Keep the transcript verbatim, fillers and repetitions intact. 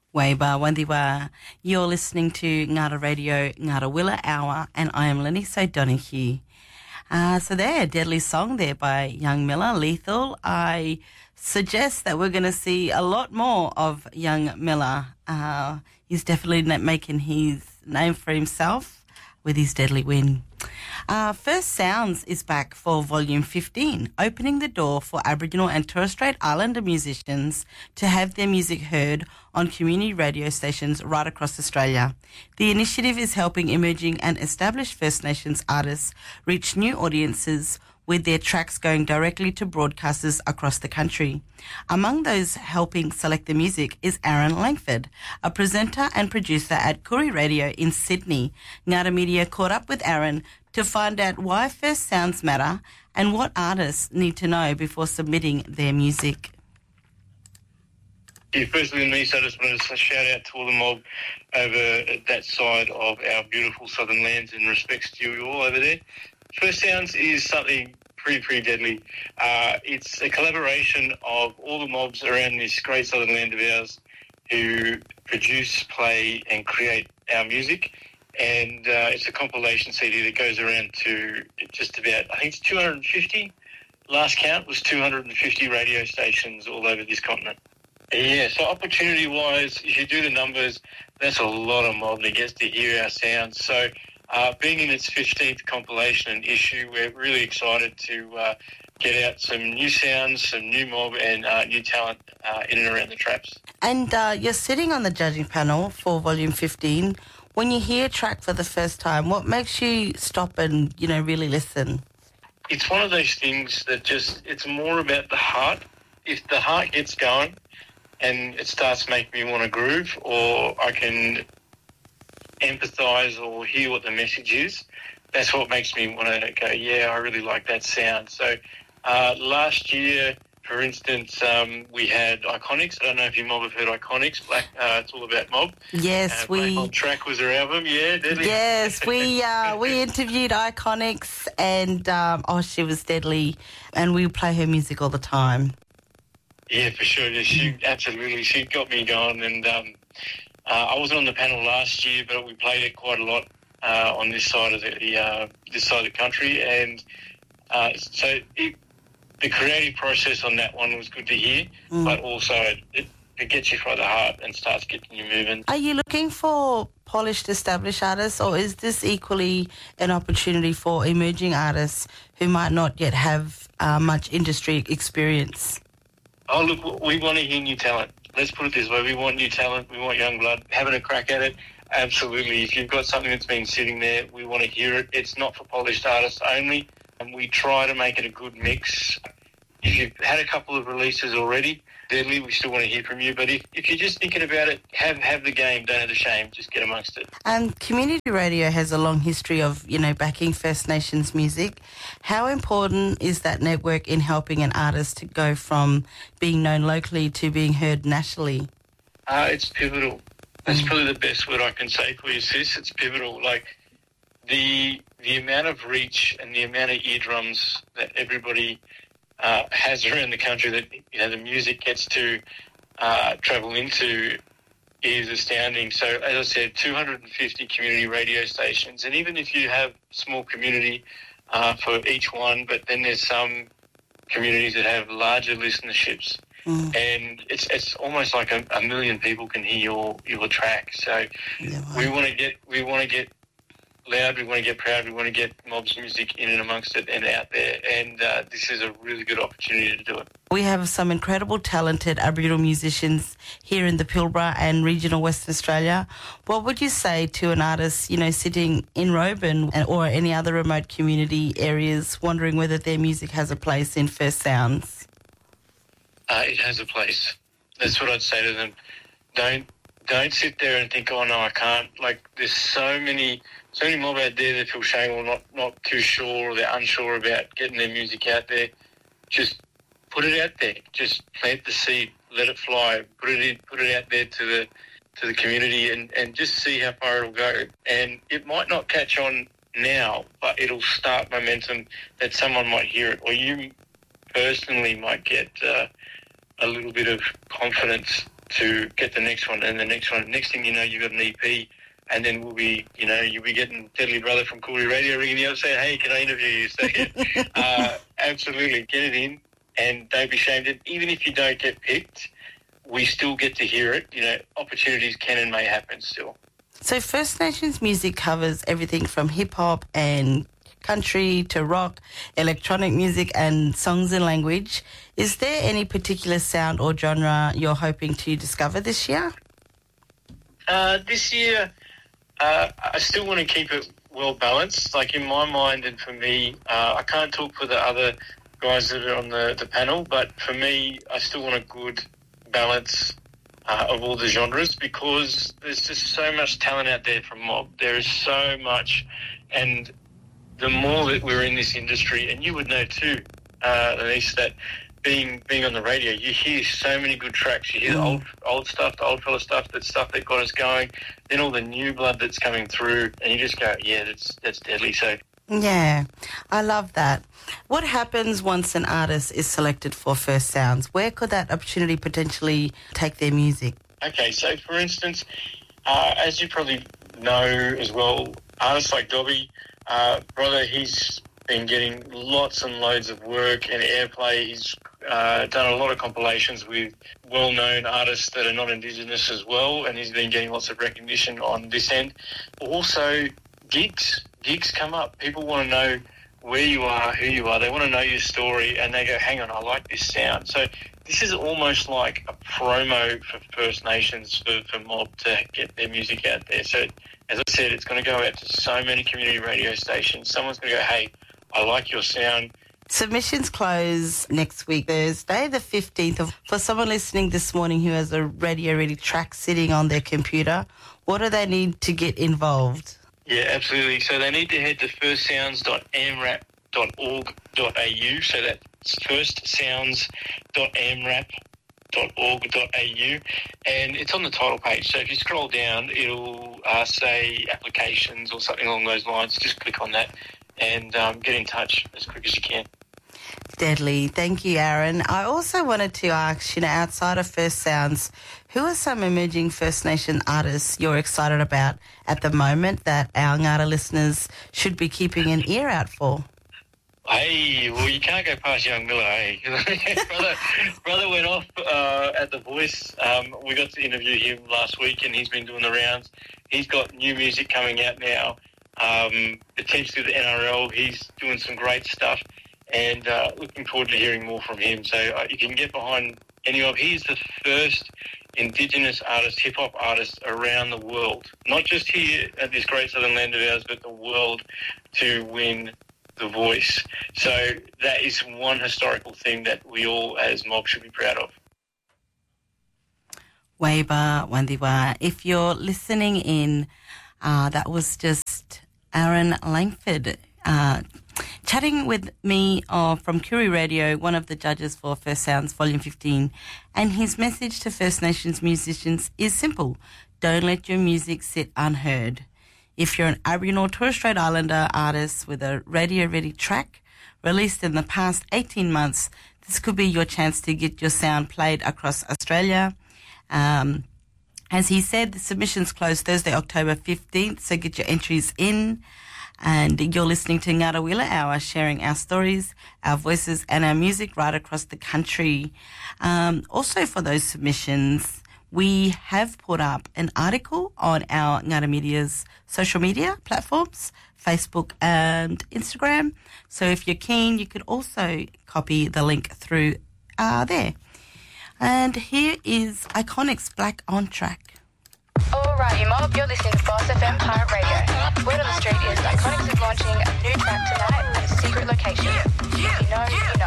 Waiba Wandiwa. You're listening to Ngara Radio, Ngara Willa Hour, and I am Lenny O'Donoghue. Uh, so there, Deadly Song there by Young Miller, Lethal. I suggest that we're going to see a lot more of Young Miller. Uh, he's definitely making his name for himself with his deadly win. Uh, First Sounds is back for Volume fifteen, opening the door for Aboriginal and Torres Strait Islander musicians to have their music heard on community radio stations right across Australia. The initiative is helping emerging and established First Nations artists reach new audiences with their tracks going directly to broadcasters across the country. Among those helping select the music is Aaron Langford, a presenter and producer at Koori Radio in Sydney. Ngara Media caught up with Aaron to find out why First Sounds matter and what artists need to know before submitting their music. Yeah, firstly, me, so I just wanted to shout out to all the mob over at that side of our beautiful southern lands and respects to you all over there. First Sounds is something pretty, pretty deadly. Uh, it's a collaboration of all the mobs around this great southern land of ours who produce, play and create our music. And uh, it's a compilation C D that goes around to just about, I think it's two hundred fifty. Last count was two hundred fifty radio stations all over this continent. Yeah, so opportunity-wise, if you do the numbers, that's a lot of mob that gets to hear our sounds. So uh, being in its fifteenth compilation and issue, we're really excited to uh, get out some new sounds, some new mob and uh, new talent uh, in and around the traps. And uh, you're sitting on the judging panel for Volume fifteen. When you hear a track for the first time, what makes you stop and, you know, really listen? It's one of those things that just, it's more about the heart. If the heart gets going and it starts making me want to groove, or I can empathise or hear what the message is, that's what makes me want to go, yeah, I really like that sound. So uh, last year, for instance, um, we had Iconics. I don't know if you mob have heard Iconics. Black, uh, it's all about mob. Yes, uh, we. Black Track was their album. Yeah, deadly. Yes, we uh, we interviewed Iconics, and um, oh, she was deadly, and we play her music all the time. Yeah, for sure. Yeah, she absolutely. She got me going, and um, uh, I wasn't on the panel last year, but we played it quite a lot uh, on this side of the uh, this side of the country, and uh, so. It, The creative process on that one was good to hear, mm. but also it, it, it gets you by the heart and starts getting you moving. Are you looking for polished, established artists, or is this equally an opportunity for emerging artists who might not yet have uh, much industry experience? Oh, look, we want to hear new talent. Let's put it this way. We want new talent. We want young blood having a crack at it. Absolutely. If you've got something that's been sitting there, we want to hear it. It's not for polished artists only. And we try to make it a good mix. If you've had a couple of releases already, deadly, we still want to hear from you. But if, if you're just thinking about it, have have the game, don't have the shame, just get amongst it. And community radio has a long history of, you know, backing First Nations music. How important is that network in helping an artist to go from being known locally to being heard nationally? Uh, it's pivotal. That's mm. probably the best word I can say for you, sis. It's pivotal. Like, the the amount of reach and the amount of eardrums that everybody uh, has around the country that, you know, the music gets to uh, travel into is astounding. So, as I said, two hundred fifty community radio stations, and even if you have small community uh, for each one, but then there's some communities that have larger listenerships, mm. and it's it's almost like a, a million people can hear your your track. So, yeah, wow. we want to get we want to get. loud, we want to get proud, we want to get mob's music in and amongst it and out there, and uh, this is a really good opportunity to do it. We have some incredible talented Aboriginal musicians here in the Pilbara and regional Western Australia. What would you say to an artist, you know, sitting in Roban or any other remote community areas wondering whether their music has a place in First Sounds? Uh, it has a place. That's what I'd say to them. Don't don't sit there and think, oh no, I can't. Like, there's so many so many mob out there that feel shame or not, not too sure, or they're unsure about getting their music out there. Just put it out there. Just plant the seed, let it fly, put it in, put it out there to the to the community, and, and just see how far it'll go. And it might not catch on now, but it'll start momentum that someone might hear it, or you personally might get uh, a little bit of confidence to get the next one and the next one. Next thing you know, you've got an E P, and then we'll be, you know, you'll be getting Deadly Brother from Cooley Radio ringing you up saying, hey, can I interview you? So, yeah, uh, absolutely, get it in and don't be ashamed. And even if you don't get picked, we still get to hear it. You know, opportunities can and may happen still. So First Nations music covers everything from hip-hop and country to rock, electronic music and songs in language. Is there any particular sound or genre you're hoping to discover this year? Uh, this year, uh, I still want to keep it well balanced. Like in my mind and for me, uh, I can't talk for the other guys that are on the, the panel, but for me, I still want a good balance uh, of all the genres, because there's just so much talent out there from Mob. There is so much, and the more that we're in this industry, and you would know too, uh, Denise, that being being on the radio, you hear so many good tracks. You hear the old old stuff, the old fella stuff, that stuff that got us going, then all the new blood that's coming through, and you just go, yeah, that's that's deadly. So yeah, I love that. What happens once an artist is selected for First Sounds? Where could that opportunity potentially take their music? Okay, so for instance, uh, as you probably know as well, artists like Dobby, uh, brother, he's been getting lots and loads of work and airplay. He's uh, done a lot of compilations with well-known artists that are not Indigenous as well, and he's been getting lots of recognition on this end. Also, gigs. Gigs come up. People want to know where you are, who you are. They want to know your story, and they go, hang on, I like this sound. So this is almost like a promo for First Nations, for, for Mob to get their music out there. So as I said, it's going to go out to so many community radio stations. Someone's going to go, hey, I like your sound. Submissions close next week, Thursday, the fifteenth. Of, for someone listening this morning who has a radio-ready track sitting on their computer, what do they need to get involved? Yeah, absolutely. So they need to head to first sounds dot a m rap dot org dot a u. So that's first sounds dot a m rap dot org dot a u, and it's on the title page. So if you scroll down, it'll uh, say applications or something along those lines. Just click on that and um, get in touch as quick as you can. Deadly. Thank you, Aaron. I also wanted to ask, you know, outside of First Sounds, who are some emerging First Nation artists you're excited about at the moment that our Ngara listeners should be keeping an ear out for? Hey, well, you can't go past Young Miller, hey? brother, brother went off uh, at The Voice. Um, we got to interview him last week, and he's been doing the rounds. He's got new music coming out now, um, potentially the N R L. He's doing some great stuff, and uh, looking forward to hearing more from him. So uh, you can get behind any of. He's the first Indigenous artist, hip-hop artist around the world, not just here at this great southern land of ours, but the world, to win The Voice. So that is one historical thing that we all as Mob should be proud of. Waiba, Wandiwa, if you're listening in, uh, that was just Aaron Langford uh, chatting with me uh, from Koori Radio, one of the judges for First Sounds Volume fifteen, and his message to First Nations musicians is simple: don't let your music sit unheard. If you're an Aboriginal or Torres Strait Islander artist with a radio-ready track released in the past eighteen months, this could be your chance to get your sound played across Australia. Um, as he said, the submissions close Thursday, October fifteenth, so get your entries in. And you're listening to Ngara Willa Hour, sharing our stories, our voices and our music right across the country. Um, also for those submissions, we have put up an article on our Ngara Media's social media platforms, Facebook and Instagram. So if you're keen, you could also copy the link through uh, there. And here is Iconic's Black on Track. Alrighty, Mob, you're listening to Boss F M Pirate Radio. Word on the street is Iconics is launching a new track tonight at a secret location. If you know, you know.